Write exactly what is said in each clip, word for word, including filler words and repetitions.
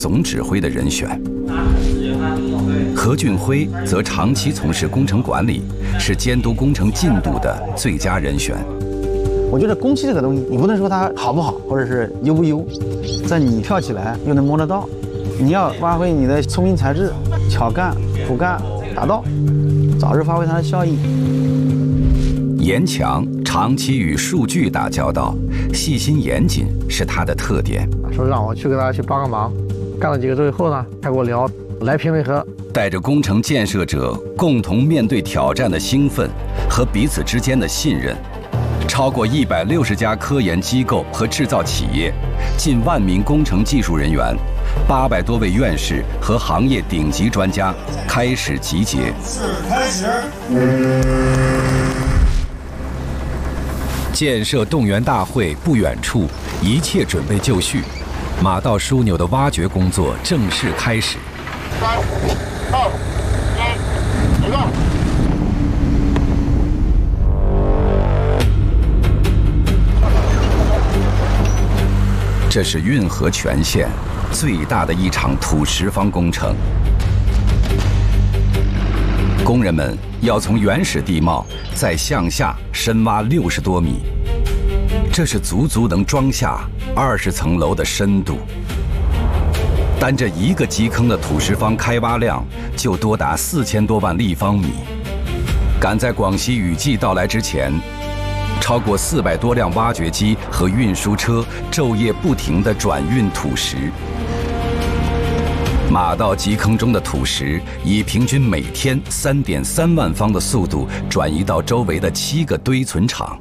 总指挥的人选。何俊辉则长期从事工程管理，是监督工程进度的最佳人选。 我觉得工期这个东西，你不能说它好不好，或者是优不优，在你跳起来又能摸得到，你要发挥你的聪明才智，巧干、苦干、达到，早日发挥它的效益。 严强长期与数据打交道，细心严谨是他的特点。 说让我去给大家去帮个忙，干了几个周以后呢，他跟我聊来平为何， 带着工程建设者共同面对挑战的兴奋和彼此之间的信任。超过一百六十家科研机构和制造企业，近万名工程技术人员，八百多位院士和行业顶级专家开始集结。 是开始。 建设动员大会不远处，一切准备就绪，马道枢纽的挖掘工作正式开始。 三、二、一，启动。 这是运河全线最大的一场土石方工程。工人们要从原始地貌再向下深挖六十多米，这是足足能装下二十层楼的深度。单这一个基坑的土石方开挖量就多达四千多万立方米。赶在广西雨季到来之前，超过四百多辆挖掘机和运输车昼夜不停地转运土石。马道基坑中的土石以平均每天三点三万方的速度转移到周围的七个堆存场。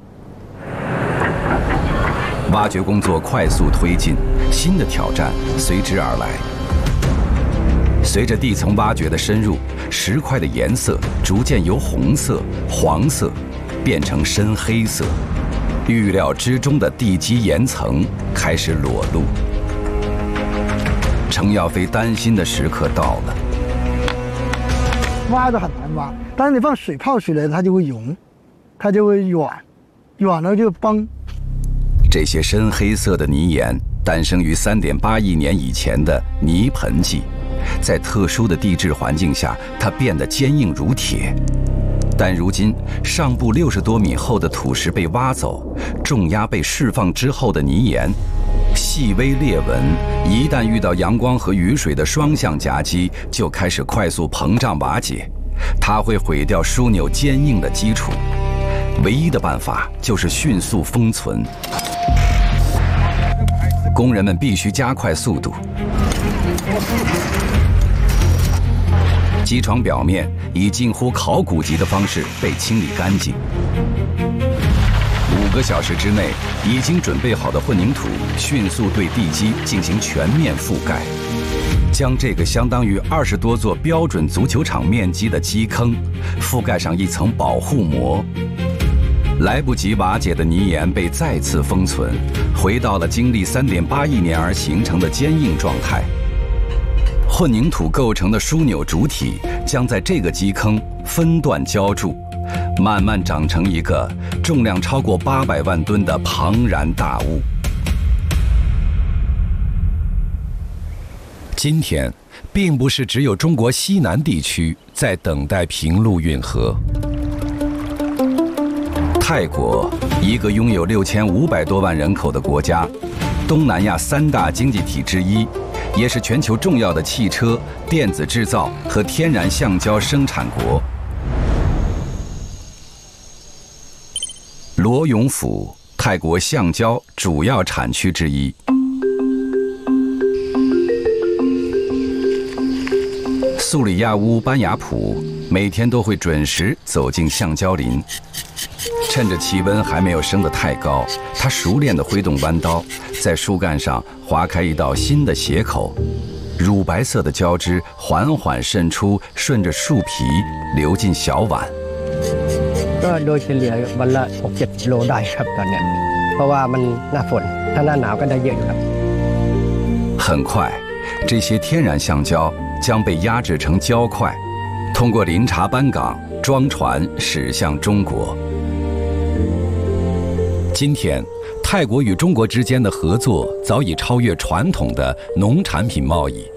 挖掘工作快速推进，新的挑战随之而来。随着地层挖掘的深入，石块的颜色逐渐由红色、黄色变成深黑色，预料之中的地基岩层开始裸露。程耀飞担心的时刻到了。 挖的很难挖，但是你放水泡水了，它就会溶，它就会软，软了就崩。 这些深黑色的泥岩诞生于三点八亿年以前的泥盆纪，在特殊的地质环境下，它变得坚硬如铁。但如今，上部六十多米厚的土石被挖走，重压被释放之后的泥岩，细微裂纹一旦遇到阳光和雨水的双向夹击，就开始快速膨胀瓦解，它会毁掉枢纽坚硬的基础。唯一的办法就是迅速封存。工人们必须加快速度。机床表面以近乎考古级的方式被清理干净。五个小时之内，已经准备好的混凝土迅速对地基进行全面覆盖，将这个相当于二十多座标准足球场面积的基坑覆盖上一层保护膜。来不及瓦解的泥岩被再次封存，回到了经历三点八亿年而形成的坚硬状态。混凝土构成的枢纽主体将在这个基坑分段浇筑，慢慢长成一个重量超过八百万吨的庞然大物。 今天，并不是只有中国西南地区在等待平陆运河。 泰国，一个拥有六千五百多万人口的国家，东南亚三大经济体之一，也是全球重要的汽车、电子制造和天然橡胶生产国。罗永府，泰国橡胶主要产区之一。苏里亚乌班雅普每天都会准时走进橡胶林。趁着气温还没有升得太高，他熟练地挥动弯刀，在树干上划开一道新的斜口，乳白色的胶汁缓缓渗出，顺着树皮流进小碗。 ก็โดยเฉลี่ยวันละหกเจ็ดโลได้ครับตอนนี้เพราะว่ามันหน้าฝนถ้าหน้าหนาวก็ได้เยอะอยู่ครับ。 很快，这些天然橡胶将被压制成胶块，通过林察班港装船驶向中国。 今天，泰国与中国之间的合作早已超越传统的农产品贸易。